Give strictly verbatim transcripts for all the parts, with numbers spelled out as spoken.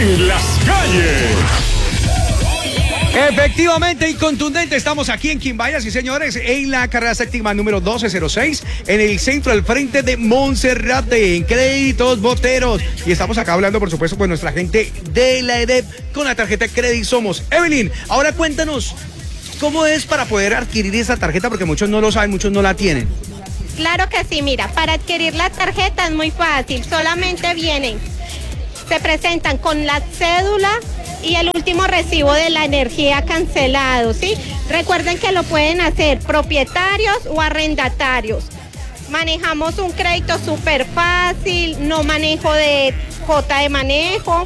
en las calles. Efectivamente y contundente, estamos aquí en Quimbaya, sí señores, en la carrera séptima número doce cero seis, en el centro al frente de Monserrate, en Créditos Boteros. Y estamos acá hablando, por supuesto, con nuestra gente de la E D E P con la tarjeta Credit Somos. Evelyn, ahora cuéntanos, ¿cómo es para poder adquirir esa tarjeta? Porque muchos no lo saben, muchos no la tienen. Claro que sí, mira, para adquirir la tarjeta es muy fácil, solamente vienen, se presentan con la cédula y el último recibo de la energía cancelado, ¿sí? Recuerden que lo pueden hacer propietarios o arrendatarios. Manejamos un crédito súper fácil, no manejo de cuota de manejo.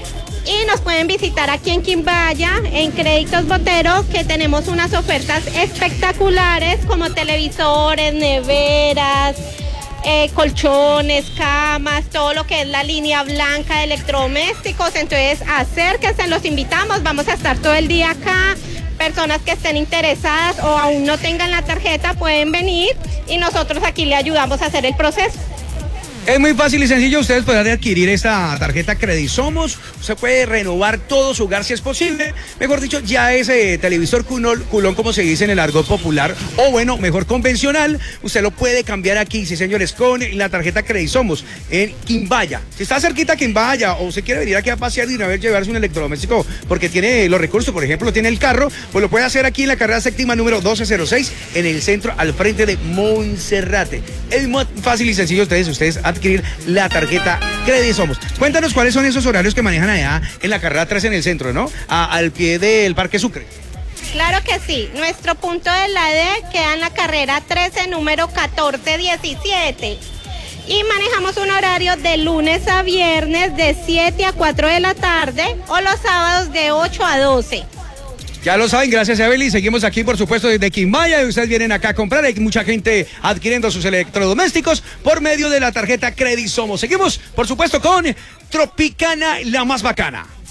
Y nos pueden visitar aquí en Quimbaya, en Créditos Boteros, que tenemos unas ofertas espectaculares como televisores, neveras, eh, colchones, camas, todo lo que es la línea blanca de electrodomésticos. Entonces acérquense, los invitamos, vamos a estar todo el día acá. Personas que estén interesadas o aún no tengan la tarjeta pueden venir y nosotros aquí le ayudamos a hacer el proceso. Es muy fácil y sencillo, ustedes pueden adquirir esta tarjeta Credit Somos, usted puede renovar todo su hogar si es posible, mejor dicho, ya ese televisor culón, culón como se dice en el argot popular, o bueno, mejor convencional, usted lo puede cambiar aquí, sí señores, con la tarjeta Credit Somos, en Quimbaya. Si está cerquita a Quimbaya, o usted quiere venir aquí a pasear y una vez llevarse un electrodoméstico, porque tiene los recursos, por ejemplo, tiene el carro, pues lo puede hacer aquí en la carrera séptima número doce cero seis, en el centro, al frente de Monserrate. Es muy fácil y sencillo, ustedes, ustedes adquirir la tarjeta Credit Somos. Cuéntanos cuáles son esos horarios que manejan allá en la carrera tres en el centro, ¿no? A, al pie del Parque Sucre. Claro que sí. Nuestro punto de la E D E P queda en la carrera trece, número catorce diecisiete. Y manejamos un horario de lunes a viernes de siete a cuatro de la tarde o los sábados de ocho a doce. Ya lo saben, gracias a Evelyn. Seguimos aquí, por supuesto, desde Quimbaya. Y ustedes vienen acá a comprar. Hay mucha gente adquiriendo sus electrodomésticos por medio de la tarjeta Credit Somos. Seguimos, por supuesto, con Tropicana, la más bacana.